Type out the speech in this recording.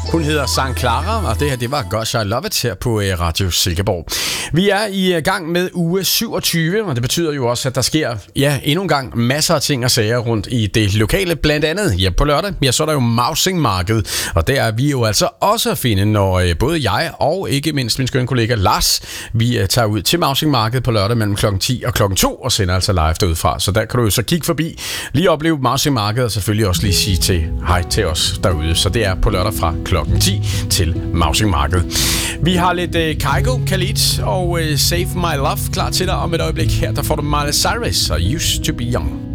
Hun hedder Sang Clara, og det her, det var Gosh I Love It her på Radio Silkeborg. Vi er i gang med uge 27, og det betyder jo også, at der sker, endnu en gang masser af ting og sager rundt i det lokale. Blandt andet, på lørdag, så er der jo Mausing-marked, og der er vi jo altså også at finde, når både jeg og ikke mindst min skønne kollega Lars, vi tager ud til Mausing-marked på lørdag mellem klokken 10 og klokken 2, og sender altså live derudfra. Så der kan du jo så kigge forbi, lige opleve Mausing-marked, og selvfølgelig også lige sige til hej til os derude. Så det er på lørdag fra klokken 10 til Mausing-marked. Vi har lidt Kygo, Khalid og Save My Love klar til dig om et øjeblik. Her der får du Miley Cyrus og Used to Be Young.